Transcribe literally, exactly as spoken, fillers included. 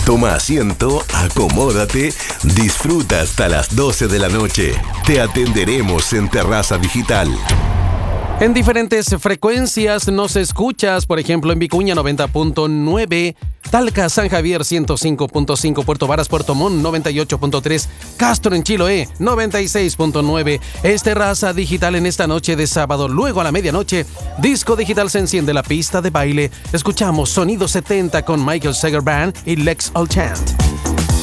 Toma asiento, acomódate, disfruta hasta las doce de la noche. Te atenderemos en Terraza Digital. En diferentes frecuencias nos escuchas, por ejemplo, en Vicuña noventa punto nueve, Talca, San Javier ciento cinco punto cinco, Puerto Varas, Puerto Montt noventa y ocho punto tres, Castro en Chiloé noventa y seis punto nueve. Es Terraza Digital en esta noche de sábado. Luego a la medianoche, Disco Digital se enciende la pista de baile. Escuchamos Sonido setenta con Michael Sager Band y Lex All Chant.